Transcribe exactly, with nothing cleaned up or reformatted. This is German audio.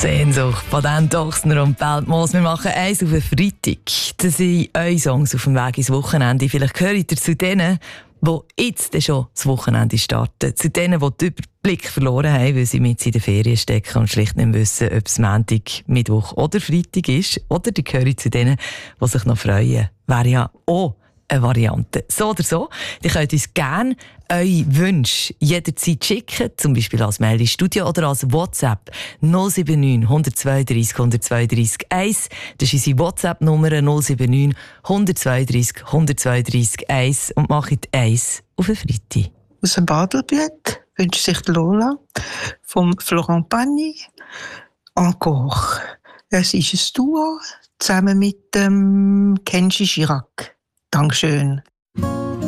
Sehnsucht von Dan Dochsner und Beltmoos. Wir machen eins auf den Freitag. Das sind eure Songs auf dem Weg ins Wochenende. Vielleicht gehört ihr zu denen, die jetzt schon das Wochenende starten. Zu denen, die den Überblick verloren haben, weil sie mit in den Ferien stecken und schlicht nicht wissen, ob es Montag, Mittwoch oder Freitag ist. Oder ihr gehört zu denen, die sich noch freuen. Wäre ja auch eine Variante. So oder so, ihr könnt uns gerne eure Wünsche jederzeit schicken, zum Beispiel als Mail ins Studio oder als WhatsApp null sieben neun, eins zwei drei, eins zwei drei eins. Das ist unsere WhatsApp-Nummer null sieben neun, eins zwei drei, eins zwei drei eins und macht eins auf den Freitag. Aus dem Badelbüt wünscht sich Lola vom Florent Pagny encore. Es ist ein Duo zusammen mit dem Kenji Girac. Dankeschön.